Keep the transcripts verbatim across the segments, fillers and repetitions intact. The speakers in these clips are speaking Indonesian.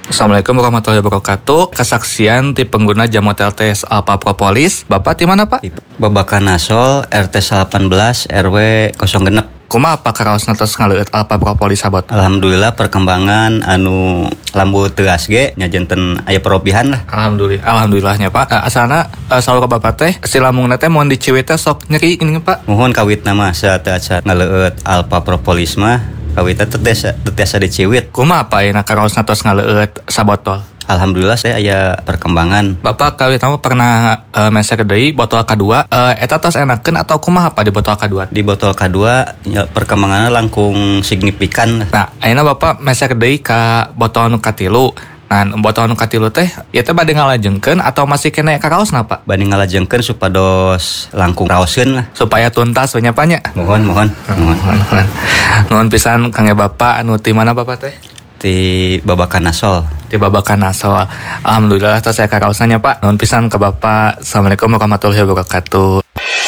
Assalamualaikum warahmatullahi wabarakatuh. Kesaksian ti pengguna jamu T L T S Alpha Propolis. Bapak di mana, Pak? Babakan Nasol R T delapan belas R W nol genep. Kumaha apa karaos natos ngaleueut Alpha Propolis sabot? Alhamdulillah perkembangan anu lambu tegas ge nya janten aya perobihan lah. Alhamdulillah. Alhamdulillahnya, Pak. Uh, asana uh, saur ka Bapak teh si lambungna teh mun diciwit teh sok nyeri gini, Pak. Mohon kawit nama saat-saat ngaleueut Alpha Propolis mah kawitna teh tiasa diciwit. Kumaha apa ayeuna karaos natos ngaleueut sabotol? Alhamdulillah saya aya perkembangan. Bapak kawit nama pernah uh, mesek deui botol kedua. Uh, eta tos enakeun atau kumaha apa di botol kedua? Di botol kedua ya, perkembangannya langkung signifikan. Nah, ayeuna Bapak mesek deui ka botol nu katilu. Nah, botol nu katilu teh ieu teh bade ngalajengkeun atau masih kena karaosna, Pak? Bade ngalajengkeun supados langkung raoskeun lah. Supaya tuntas we nya, Pak nya. Mohon mohon. Mohon. Mohon. Nuhun pisan Kang Bapak anu ti mana Bapak teh? Di Babakan Nasol. Di Babakan Nasol. Alhamdulillah tos saya karaosna, Pak. Nuhun pisan ke Bapak. Assalamualaikum warahmatullahi wabarakatuh.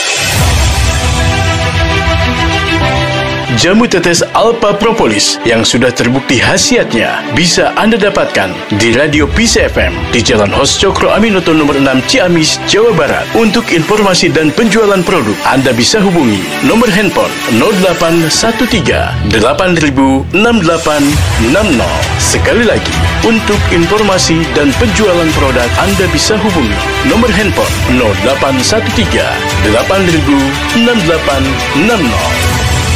Jamu tetes Alpha Propolis yang sudah terbukti khasiatnya bisa Anda dapatkan di Radio P C F M di Jalan Hos Cokro Aminoto nomor enam Ciamis, Jawa Barat. Untuk informasi dan penjualan produk, Anda bisa hubungi nomor handphone nol delapan satu tiga delapan nol enam delapan enam nol. Sekali lagi, untuk informasi dan penjualan produk, Anda bisa hubungi nomor handphone nol delapan satu tiga delapan nol enam delapan enam nol.